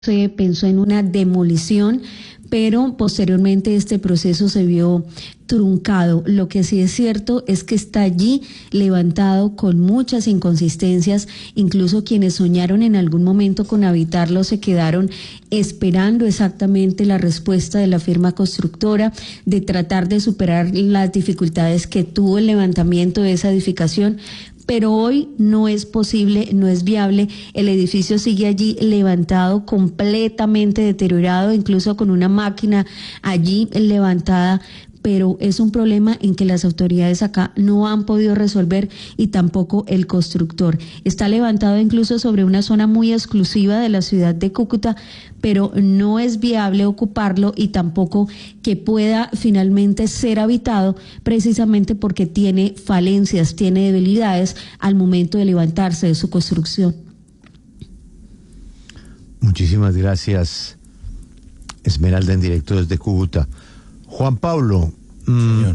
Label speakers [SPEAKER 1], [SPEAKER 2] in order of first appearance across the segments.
[SPEAKER 1] se pensó en una demolición, pero posteriormente este proceso se vio truncado. Lo que sí es cierto es que está allí levantado con muchas inconsistencias. Incluso quienes soñaron en algún momento con habitarlo se quedaron esperando exactamente la respuesta de la firma constructora de tratar de superar las dificultades que tuvo el levantamiento de esa edificación. Pero hoy no es posible, no es viable. El edificio sigue allí levantado, completamente deteriorado, incluso con una máquina allí levantada. Pero es un problema en que las autoridades acá no han podido resolver y tampoco el constructor. Está levantado incluso sobre una zona muy exclusiva de la ciudad de Cúcuta, pero no es viable ocuparlo y tampoco que pueda finalmente ser habitado, precisamente porque tiene falencias, tiene debilidades al momento de levantarse de su construcción.
[SPEAKER 2] Muchísimas gracias, Esmeralda, en directo desde Cúcuta. Juan Pablo,
[SPEAKER 3] señor.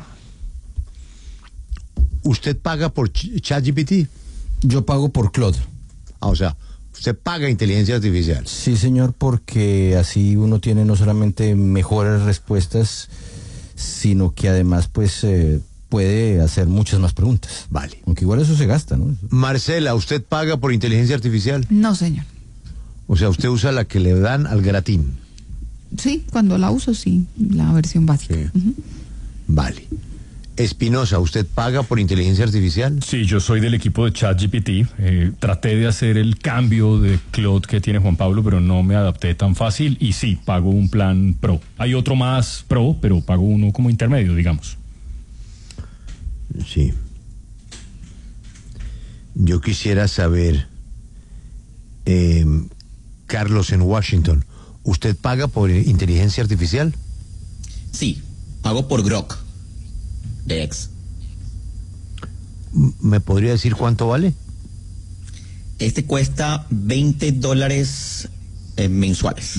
[SPEAKER 2] ¿Usted paga por ChatGPT?
[SPEAKER 3] Yo pago por Claude.
[SPEAKER 2] O sea, usted paga inteligencia artificial.
[SPEAKER 3] Sí, señor, porque así uno tiene no solamente mejores respuestas, sino que además pues puede hacer muchas más preguntas.
[SPEAKER 2] Vale.
[SPEAKER 3] Aunque igual eso se gasta, ¿no?
[SPEAKER 2] Marcela, ¿usted paga por inteligencia artificial?
[SPEAKER 4] No, señor.
[SPEAKER 2] O sea, usted usa la que le dan al gratín.
[SPEAKER 4] Sí, cuando la uso, sí, la versión básica.
[SPEAKER 2] Sí. Vale. Espinosa, ¿usted paga por inteligencia artificial?
[SPEAKER 5] Sí, yo soy del equipo de ChatGPT. Traté de hacer el cambio de Claude que tiene Juan Pablo, pero no me adapté tan fácil y sí, pago un plan Pro. Hay otro más Pro, pero pago uno como intermedio, digamos.
[SPEAKER 2] Sí. Yo quisiera saber, Carlos en Washington, ¿usted paga por inteligencia artificial?
[SPEAKER 6] Sí, pago por Grok de X.
[SPEAKER 2] ¿Me podría decir cuánto vale?
[SPEAKER 6] Este cuesta $20 mensuales.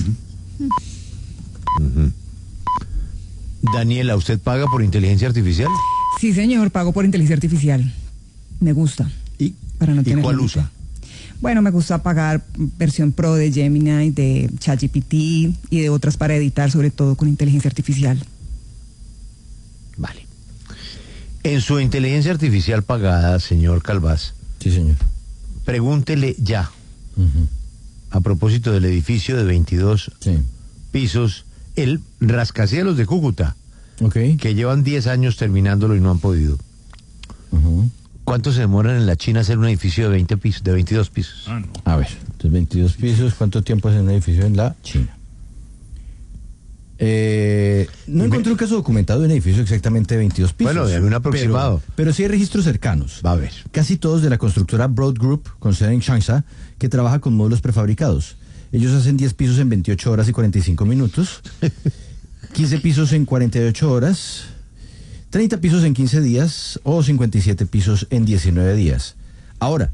[SPEAKER 2] Daniela, ¿usted paga por inteligencia artificial?
[SPEAKER 7] Sí, señor, pago por inteligencia artificial. Me gusta.
[SPEAKER 2] ¿Y
[SPEAKER 7] para no tener
[SPEAKER 2] cuál
[SPEAKER 7] límite.
[SPEAKER 2] usa?
[SPEAKER 7] Bueno, me gusta pagar versión Pro de Gemini, de ChatGPT y de otras para editar, sobre todo con inteligencia artificial.
[SPEAKER 2] Vale. En su inteligencia artificial pagada, señor Calvás,
[SPEAKER 3] Sí, señor.
[SPEAKER 2] pregúntele ya, a propósito del edificio de 22
[SPEAKER 3] Sí.
[SPEAKER 2] pisos, el rascacielos de Cúcuta,
[SPEAKER 3] Ok.
[SPEAKER 2] que llevan 10 años terminándolo y no han podido. ¿Cuánto se demoran en la China hacer un edificio de 20 pisos, de 22 pisos?
[SPEAKER 5] Ah, no.
[SPEAKER 3] A ver, entonces 22 pisos, ¿cuánto tiempo hace un edificio en la China? No encontré un caso documentado de un edificio exactamente de 22 pisos.
[SPEAKER 2] Bueno, de un aproximado.
[SPEAKER 3] Pero sí hay registros cercanos.
[SPEAKER 2] Va a ver.
[SPEAKER 3] Casi todos de la constructora Broad Group, con sede en Changsha, que trabaja con módulos prefabricados. Ellos hacen 10 pisos en 28 horas y 45 minutos, 15 pisos en 48 horas, 30 pisos en 15 días o 57 pisos en 19 días. Ahora,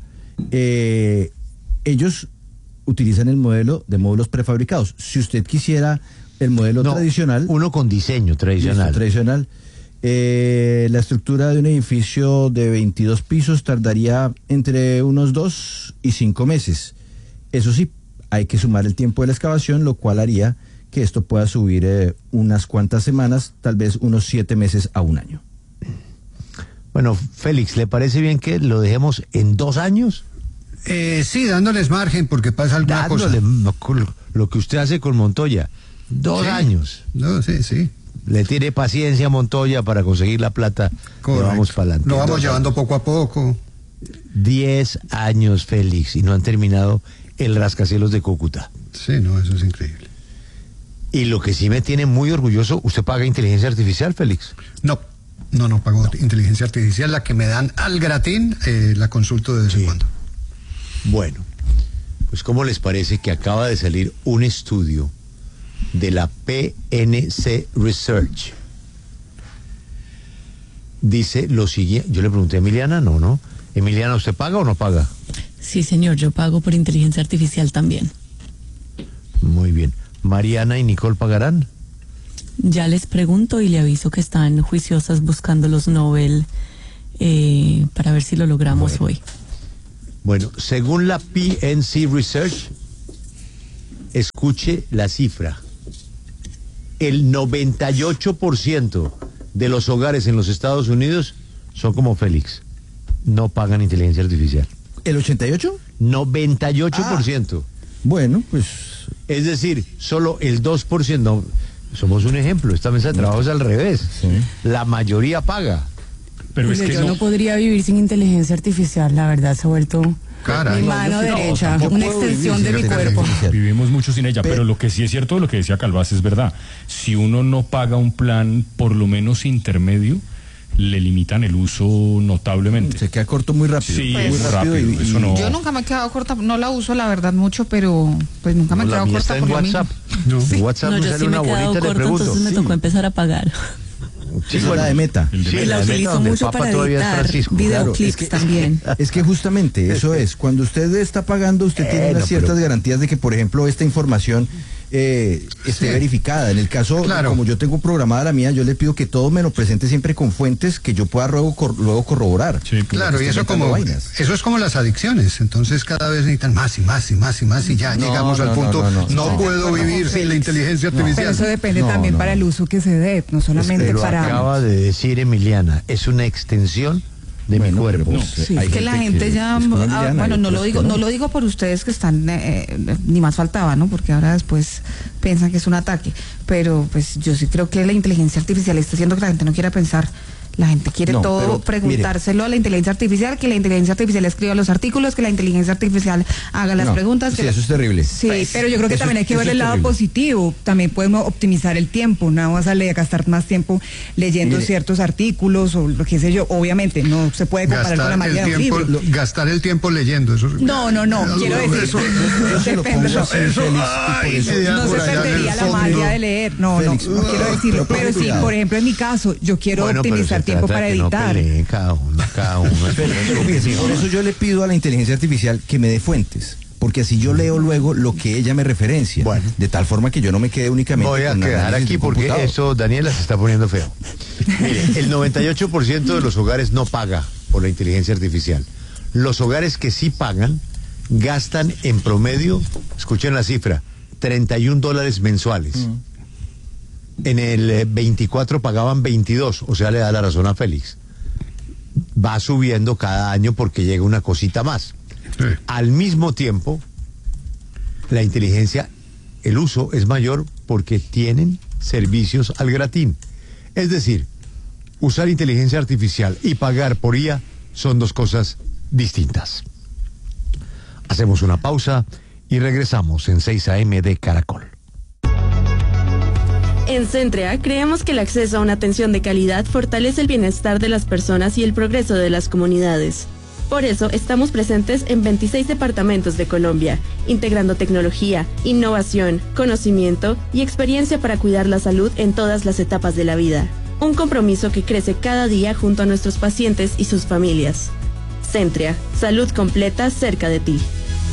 [SPEAKER 3] ellos utilizan el modelo de módulos prefabricados. Si usted quisiera el modelo tradicional...
[SPEAKER 2] Uno con diseño tradicional.
[SPEAKER 3] Listo, tradicional. La estructura de un edificio de 22 pisos tardaría entre unos 2 y 5 meses. Eso sí, hay que sumar el tiempo de la excavación, lo cual haría que esto pueda subir unas cuantas semanas, tal vez unos 7 meses a un año.
[SPEAKER 2] Bueno, Félix, ¿le parece bien que lo dejemos en 2 años?
[SPEAKER 8] Sí, dándoles margen porque pasa alguna
[SPEAKER 2] Dándole lo que usted hace con Montoya. 2 años.
[SPEAKER 8] No, sí.
[SPEAKER 2] Le tiene paciencia a Montoya para conseguir la plata.
[SPEAKER 8] Correcto.
[SPEAKER 2] Vamos para adelante.
[SPEAKER 8] Lo vamos llevando poco a poco.
[SPEAKER 2] 10 años, Félix, y no han terminado el rascacielos de Cúcuta.
[SPEAKER 8] Sí, no, eso es increíble.
[SPEAKER 2] Y lo que sí me tiene muy orgulloso, ¿usted paga inteligencia artificial, Félix?
[SPEAKER 8] No pago inteligencia artificial, la que me dan al gratín, la consulto de vez en cuando.
[SPEAKER 2] Bueno, pues ¿cómo les parece que acaba de salir un estudio de la PNC Research? Dice lo siguiente, yo le pregunté a Emiliana, no. Emiliana, ¿usted paga o no paga?
[SPEAKER 9] Sí, señor, yo pago por inteligencia artificial también.
[SPEAKER 2] Muy bien. ¿Mariana y Nicole pagarán?
[SPEAKER 9] Ya les pregunto y le aviso que están juiciosas buscando los Nobel para ver si lo logramos hoy.
[SPEAKER 2] Bueno, según la PNC Research, escuche la cifra. El 98% de los hogares en los Estados Unidos son como Félix. No pagan inteligencia artificial.
[SPEAKER 3] ¿El 88?
[SPEAKER 2] 98%.
[SPEAKER 3] Bueno, pues...
[SPEAKER 2] Es decir, solo el 2%. Somos un ejemplo. Esta mesa de trabajo es al revés.
[SPEAKER 3] Sí.
[SPEAKER 2] La mayoría paga.
[SPEAKER 5] Pero es que
[SPEAKER 9] yo no podría vivir sin inteligencia artificial, la verdad, se ha vuelto
[SPEAKER 8] Caray.
[SPEAKER 9] mi mano derecha,
[SPEAKER 3] tampoco
[SPEAKER 9] una
[SPEAKER 3] puedo
[SPEAKER 9] extensión
[SPEAKER 3] vivir
[SPEAKER 9] de
[SPEAKER 3] sin
[SPEAKER 9] mi
[SPEAKER 3] inteligencia
[SPEAKER 9] cuerpo.
[SPEAKER 3] artificial.
[SPEAKER 5] Vivimos mucho sin ella, pero lo que sí es cierto, lo que decía Calvás es verdad. Si uno no paga un plan, por lo menos intermedio, le limitan el uso notablemente.
[SPEAKER 3] Se queda corto muy rápido.
[SPEAKER 5] Sí,
[SPEAKER 4] Pues,
[SPEAKER 5] muy rápido. Eso no.
[SPEAKER 4] Yo nunca me he quedado corta, no la uso la verdad mucho, pero pues nunca me he
[SPEAKER 2] No, la
[SPEAKER 4] quedado
[SPEAKER 2] mía
[SPEAKER 4] corta
[SPEAKER 2] está
[SPEAKER 4] por
[SPEAKER 2] en
[SPEAKER 4] lo mismo.
[SPEAKER 2] WhatsApp. En WhatsApp
[SPEAKER 9] No,
[SPEAKER 2] me
[SPEAKER 9] yo
[SPEAKER 2] sale
[SPEAKER 9] sí me
[SPEAKER 2] una
[SPEAKER 9] he quedado
[SPEAKER 2] bolita y le
[SPEAKER 9] corto,
[SPEAKER 2] pregunto.
[SPEAKER 9] entonces me tocó empezar a pagar.
[SPEAKER 2] Sí,
[SPEAKER 3] Esa es la de Meta.
[SPEAKER 5] El de
[SPEAKER 2] Sí,
[SPEAKER 9] Y la
[SPEAKER 2] de Meta,
[SPEAKER 9] utilizo
[SPEAKER 2] donde el
[SPEAKER 9] mucho
[SPEAKER 2] Papa
[SPEAKER 9] para
[SPEAKER 2] todavía es
[SPEAKER 9] editar
[SPEAKER 2] Francisco.
[SPEAKER 9] videoclips también.
[SPEAKER 3] Es que justamente eso es. Cuando usted está pagando, usted tiene unas ciertas garantías de que, por ejemplo, esta información esté verificada. En el caso,
[SPEAKER 8] Claro.
[SPEAKER 3] como yo tengo programada la mía, yo le pido que todo me lo presente siempre con fuentes que yo pueda luego corroborar.
[SPEAKER 5] Sí,
[SPEAKER 8] Claro, y eso
[SPEAKER 3] Están
[SPEAKER 8] como
[SPEAKER 3] metiendo vainas.
[SPEAKER 8] eso es como las adicciones. Entonces cada vez necesitan más y más y más y más y ya
[SPEAKER 3] No,
[SPEAKER 8] llegamos al
[SPEAKER 3] no,
[SPEAKER 8] punto.
[SPEAKER 3] no,
[SPEAKER 8] Puedo vivir sin la inteligencia
[SPEAKER 7] Pero
[SPEAKER 8] artificial.
[SPEAKER 7] eso depende
[SPEAKER 3] No,
[SPEAKER 7] también
[SPEAKER 3] no.
[SPEAKER 7] para el uso que se dé, no solamente
[SPEAKER 2] Pero
[SPEAKER 7] para...
[SPEAKER 2] acaba de decir Emiliana, es una extensión de mi
[SPEAKER 3] Bueno,
[SPEAKER 2] cuerpo.
[SPEAKER 3] pero, pues,
[SPEAKER 4] Sí,
[SPEAKER 3] hay
[SPEAKER 4] es que la gente ya,
[SPEAKER 3] es como Emiliana,
[SPEAKER 4] bueno,
[SPEAKER 3] y
[SPEAKER 4] no lo
[SPEAKER 3] otros
[SPEAKER 4] digo,
[SPEAKER 3] que
[SPEAKER 4] no lo digo por ustedes que están, ni más faltaba, ¿no? Porque ahora después piensan que es un ataque, pero pues yo sí creo que la inteligencia artificial está haciendo que la gente no quiera pensar. La gente quiere
[SPEAKER 3] No,
[SPEAKER 4] todo
[SPEAKER 3] pero,
[SPEAKER 4] preguntárselo a la inteligencia artificial, que la inteligencia artificial escriba los artículos, que la inteligencia artificial haga las
[SPEAKER 3] No,
[SPEAKER 4] preguntas.
[SPEAKER 3] sí, eso es terrible.
[SPEAKER 7] Sí, pero yo creo que
[SPEAKER 3] Eso-
[SPEAKER 7] también hay que
[SPEAKER 3] eso
[SPEAKER 7] ver
[SPEAKER 3] es
[SPEAKER 7] el lado
[SPEAKER 3] terrible.
[SPEAKER 7] positivo. También podemos optimizar el tiempo. No vas a gastar más tiempo leyendo
[SPEAKER 3] Mire.
[SPEAKER 7] ciertos artículos o lo que sé yo. Obviamente, no se puede comparar con la mayoría de un libro.
[SPEAKER 8] Gastar el tiempo leyendo. Eso,
[SPEAKER 7] No, quiero decir.
[SPEAKER 8] Eso,
[SPEAKER 3] Yo se lo
[SPEAKER 7] Depende,
[SPEAKER 3] pongo así, Félix, y por eso-
[SPEAKER 7] no se
[SPEAKER 8] por allá en el
[SPEAKER 7] perdería la
[SPEAKER 8] fondo.
[SPEAKER 7] magia de leer. No,
[SPEAKER 3] Félix,
[SPEAKER 7] no quiero decirlo.
[SPEAKER 3] pero
[SPEAKER 7] Pero sí,
[SPEAKER 3] cuidado.
[SPEAKER 7] por ejemplo, en mi caso, yo quiero
[SPEAKER 2] Bueno, pero
[SPEAKER 7] optimizar
[SPEAKER 2] se
[SPEAKER 7] tiempo
[SPEAKER 2] trata
[SPEAKER 7] para
[SPEAKER 2] de que no
[SPEAKER 7] editar.
[SPEAKER 2] peleen cada uno.
[SPEAKER 3] Fíjese, por eso yo le pido a la inteligencia artificial que me dé fuentes, porque así yo leo luego lo que ella me referencia,
[SPEAKER 2] Bueno.
[SPEAKER 3] de tal forma que yo no me quede únicamente
[SPEAKER 2] Voy a
[SPEAKER 3] con
[SPEAKER 2] quedar
[SPEAKER 3] análisis
[SPEAKER 2] aquí
[SPEAKER 3] de un
[SPEAKER 2] porque
[SPEAKER 3] computador.
[SPEAKER 2] eso, Daniela, se está poniendo feo. Mire, el 98% de los hogares no paga por la inteligencia artificial. Los hogares que sí pagan gastan en promedio, escuchen la cifra, $31 mensuales. En el 24 pagaban 22, o sea, le da la razón a Félix. Va subiendo cada año porque llega una cosita más.
[SPEAKER 8] Sí.
[SPEAKER 2] Al mismo tiempo, la inteligencia, el uso es mayor porque tienen servicios al gratín. Es decir, usar inteligencia artificial y pagar por IA son dos cosas distintas. Hacemos una pausa y regresamos en 6 AM de Caracol.
[SPEAKER 10] En Centrea creemos que el acceso a una atención de calidad fortalece el bienestar de las personas y el progreso de las comunidades. Por eso estamos presentes en 26 departamentos de Colombia, integrando tecnología, innovación, conocimiento y experiencia para cuidar la salud en todas las etapas de la vida. Un compromiso que crece cada día junto a nuestros pacientes y sus familias. Centrea, salud completa cerca de ti.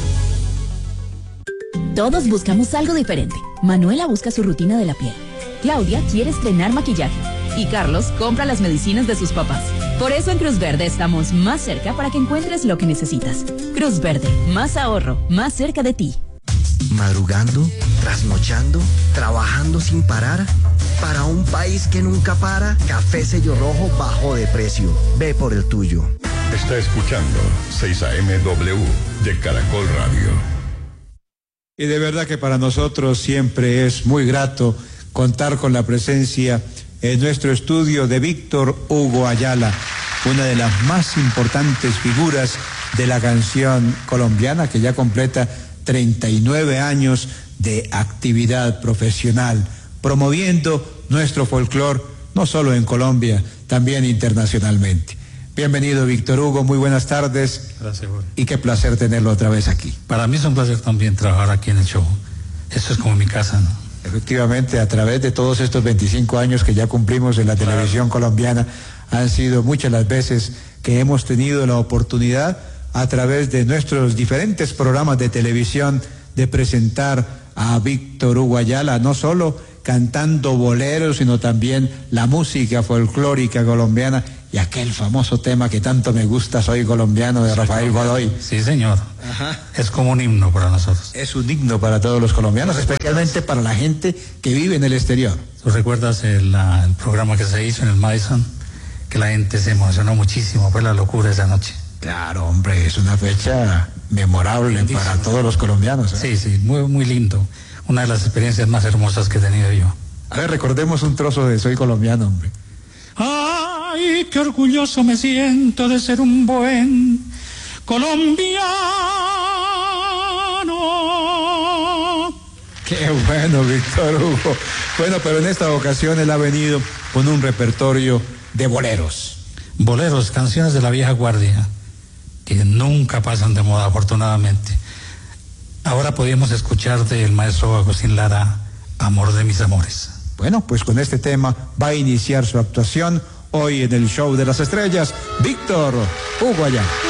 [SPEAKER 11] Todos buscamos algo diferente. Manuela busca su rutina de la piel. Claudia quiere estrenar maquillaje. Y Carlos compra las medicinas de sus papás. Por eso en Cruz Verde estamos más cerca para que encuentres lo que necesitas. Cruz Verde, más ahorro, más cerca de ti.
[SPEAKER 12] Madrugando, trasnochando, trabajando sin parar. Para un país que nunca para, Café Sello Rojo bajó de precio. Ve por el tuyo.
[SPEAKER 13] Está escuchando 6 AMW de Caracol Radio.
[SPEAKER 14] Y de verdad que para nosotros siempre es muy grato contar con la presencia en nuestro estudio de Víctor Hugo Ayala, una de las más importantes figuras de la canción colombiana, que ya completa 39 años de actividad profesional, promoviendo nuestro folclore, no solo en Colombia, también internacionalmente. Bienvenido, Víctor Hugo, muy buenas tardes.
[SPEAKER 15] Gracias, Jorge.
[SPEAKER 14] Y qué placer tenerlo otra vez aquí.
[SPEAKER 15] Para mí es un placer también trabajar aquí en el show. Eso es como mi casa, ¿no?
[SPEAKER 14] Efectivamente, a través de todos estos 25 años que ya cumplimos en la televisión colombiana, han sido muchas las veces que hemos tenido la oportunidad, a través de nuestros diferentes programas de televisión, de presentar a Víctor Hugo Ayala, no solo cantando boleros, sino también la música folclórica colombiana y aquel famoso tema que tanto me gusta, Soy colombiano, de Rafael Godoy.
[SPEAKER 15] Sí, señor.
[SPEAKER 14] Ajá.
[SPEAKER 15] Es como un himno para nosotros.
[SPEAKER 14] Es un himno para todos los colombianos, especialmente para la gente que vive en el exterior.
[SPEAKER 15] ¿Tú recuerdas el programa que se hizo en el Madison? Que la gente se emocionó muchísimo, fue la locura esa noche.
[SPEAKER 14] Claro, hombre, es una fecha memorable lindísimo para todos los colombianos.
[SPEAKER 15] Sí, sí, muy, muy lindo. Una de las experiencias más hermosas que he tenido yo.
[SPEAKER 14] A ver, recordemos un trozo de Soy colombiano, hombre.
[SPEAKER 15] Ay, qué orgulloso me siento de ser un buen colombiano.
[SPEAKER 14] Qué bueno, Víctor Hugo. Bueno, pero en esta ocasión él ha venido con un repertorio de boleros.
[SPEAKER 15] Boleros, canciones de la vieja guardia, que nunca pasan de moda, afortunadamente. Ahora podíamos escuchar del maestro Agustín Lara, Amor de mis amores.
[SPEAKER 14] Bueno, pues con este tema va a iniciar su actuación hoy en el Show de las Estrellas, Víctor Hugo Ayala.